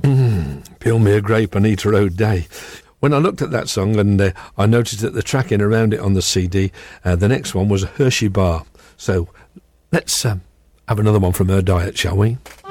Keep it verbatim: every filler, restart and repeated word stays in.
Mm, Peel me a grape on Eater Road Day. When I looked at that song and uh, I noticed that the tracking around it on the C D, uh, the next one was Hershey Bar. So let's um, have another one from her diet, shall we?